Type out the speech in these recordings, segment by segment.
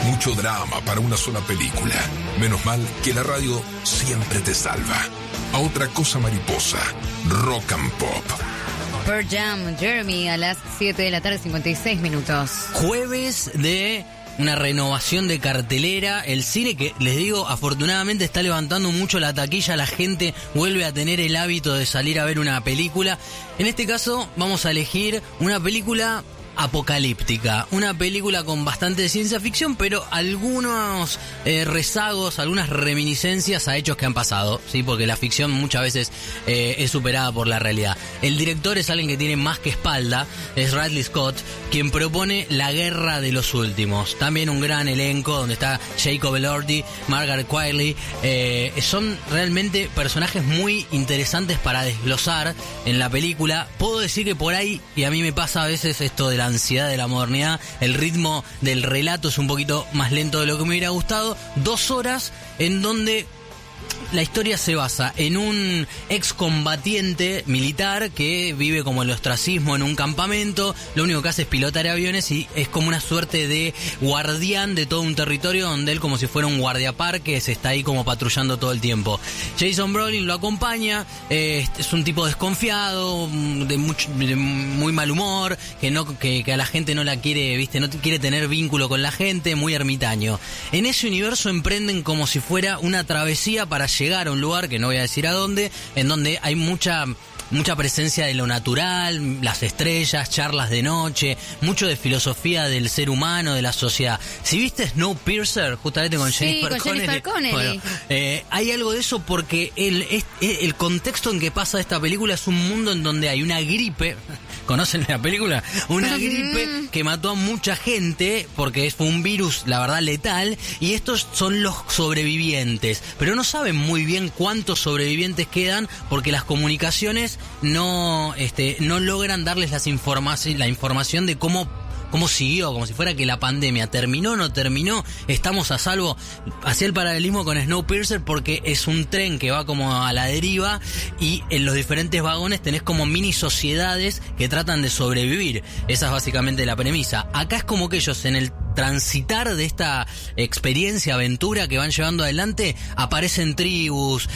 Mucho drama para una sola película. Menos mal que la radio siempre te salva. A otra cosa mariposa. Rock and Pop. Pearl Jam, Jeremy, a las 7 de la tarde, 56 minutos. Jueves de una renovación de cartelera. El cine que, les digo, afortunadamente está levantando mucho la taquilla. La gente vuelve a tener el hábito de salir a ver una película. En este caso vamos a elegir una película apocalíptica, una película con bastante ciencia ficción, pero algunos rezagos, algunas reminiscencias a hechos que han pasado, ¿sí? Porque la ficción muchas veces es superada por la realidad. El director es alguien que tiene más que espalda, es Ridley Scott, quien propone La Guerra de los Últimos. También un gran elenco donde está Jacob Elordi, Margaret Qualley. Son realmente personajes muy interesantes para desglosar en la película. Puedo decir que por ahí, y a mí me pasa a veces esto de la ansiedad de la modernidad, el ritmo del relato es un poquito más lento de lo que me hubiera gustado. 2 horas en donde la historia se basa en un excombatiente militar que vive como el ostracismo en un campamento. Lo único que hace es pilotar aviones y es como una suerte de guardián de todo un territorio donde él, como si fuera un guardiaparques, está ahí como patrullando todo el tiempo. Jason Brolin lo acompaña, es un tipo desconfiado, de muy mal humor, que a la gente no la quiere, ¿viste? No quiere tener vínculo con la gente, muy ermitaño. En ese universo emprenden como si fuera una travesía para llegar a un lugar, que no voy a decir a dónde, en donde hay mucha presencia de lo natural, las estrellas, charlas de noche, mucho de filosofía del ser humano, de la sociedad. Si viste Snowpiercer, justamente con Jennifer Connelly, bueno, hay algo de eso porque el contexto en que pasa esta película es un mundo en donde hay una gripe. ¿Conocen la película? Una gripe que mató a mucha gente porque fue un virus, la verdad, letal, y estos son los sobrevivientes, pero no saben muy bien cuántos sobrevivientes quedan porque las comunicaciones no logran darles la información de cómo siguió, como si fuera que la pandemia terminó o no terminó, estamos a salvo. Hacía el paralelismo con Snowpiercer porque es un tren que va como a la deriva y en los diferentes vagones tenés como mini sociedades que tratan de sobrevivir. Esa es básicamente la premisa. Acá es como que ellos en el transitar de esta experiencia, aventura que van llevando adelante, aparecen tribus,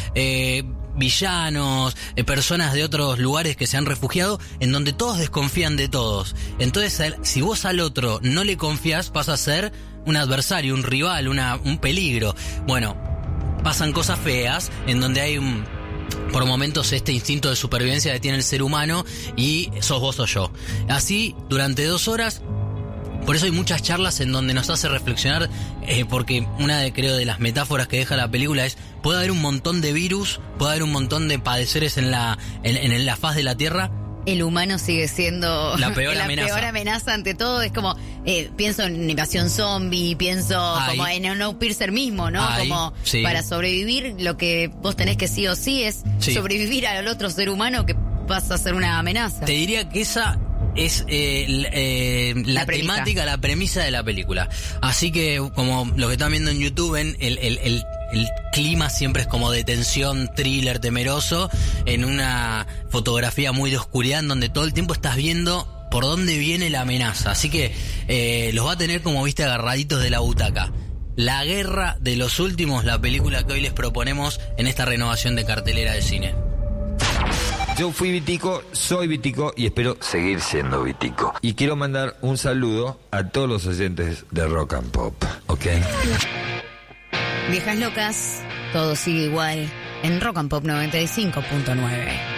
villanos, personas de otros lugares que se han refugiado, en donde todos desconfían de todos. Entonces, si vos al otro no le confías, pasa a ser un adversario, un rival, un peligro. Bueno, pasan cosas feas, en donde hay por momentos este instinto de supervivencia que tiene el ser humano y sos vos o yo. Así, durante 2 horas. Por eso hay muchas charlas en donde nos hace reflexionar, porque una de las metáforas que deja la película es: puede haber un montón de virus, puede haber un montón de padeceres en la faz de la Tierra. El humano sigue siendo la peor amenaza ante todo. Es como, pienso en Invasión Zombie, pienso como en Snowpiercer mismo, ¿no? Como para sobrevivir, lo que vos tenés que sí o sí es sobrevivir al otro ser humano que pasa a ser una amenaza. Te diría que esa es la temática, la premisa de la película. Así que, como lo que están viendo en YouTube, el clima siempre es como de tensión, thriller, temeroso, en una fotografía muy de oscuridad, en donde todo el tiempo estás viendo por dónde viene la amenaza. Así que los va a tener como viste agarraditos de la butaca. La Guerra de los Últimos, la película que hoy les proponemos en esta renovación de cartelera de cine. Yo fui Vitico, soy Vitico y espero seguir siendo Vitico. Y quiero mandar un saludo a todos los oyentes de Rock and Pop, ¿ok? Viejas locas, todo sigue igual en Rock and Pop 95.9.